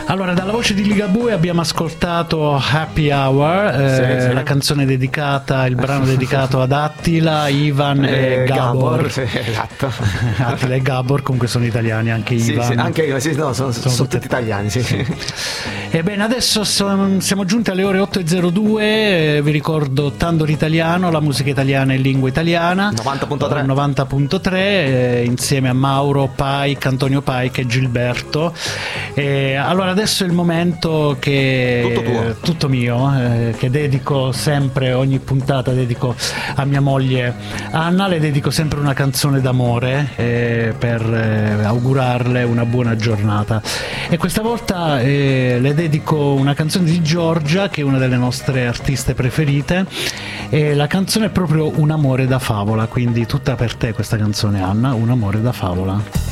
Allora, dalla voce di Ligabue abbiamo ascoltato Happy Hour, sì. la canzone dedicata, il brano dedicato ad Attila, Ivan e Gabor. Sì, esatto. Attila e Gabor comunque sono italiani, anche Ivan. Sì, anche sì, no, sono tutti italiani, sì. Ebbene, adesso siamo giunti alle ore 8.02, vi ricordo Tandori Italiano, la musica italiana in lingua italiana 90.3 90.3, insieme a Mauro Paic, Antonio Paic e Gilberto. Allora adesso è il momento che tutto tuo, tutto mio, che dedico sempre, ogni puntata dedico a mia moglie Anna, le dedico sempre una canzone d'amore per augurarle una buona giornata, e questa volta le dedico una canzone di Giorgia, che è una delle nostre artiste preferite, e la canzone è proprio Un amore da favola, quindi tutta per te questa canzone, Anna, Un amore da favola.